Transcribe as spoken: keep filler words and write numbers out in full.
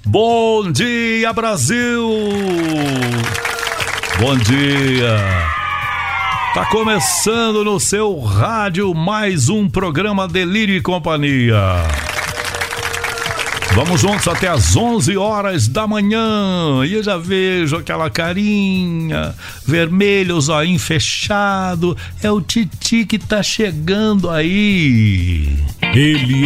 Bom dia, Brasil! Bom dia! Tá começando no seu rádio mais um programa Delírio e Companhia. Vamos juntos até às onze horas da manhã. E eu já vejo aquela carinha vermelha, o zoinho fechado. É o Titi que tá chegando aí. Ele